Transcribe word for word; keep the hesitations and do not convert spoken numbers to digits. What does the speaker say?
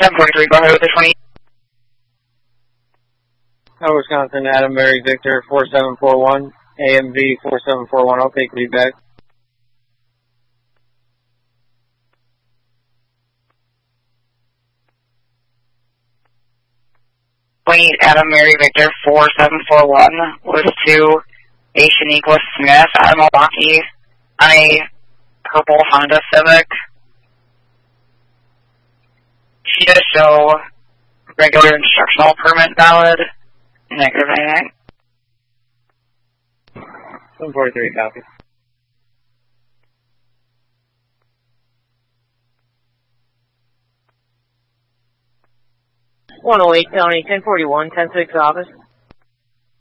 seven forty-three, go ahead with the twenty. Oh, Wisconsin, Adam Mary Victor, four seven four one, A M V four seven four one, I'll take lead back. twenty, Adam Mary Victor, four seven four one, was to A Shaniqua Smith out of Milwaukee on a purple Honda Civic. She does show regular instructional permit valid. Negative anything. seven forty-three, copy. one oh eight County, ten forty-one, ten six office.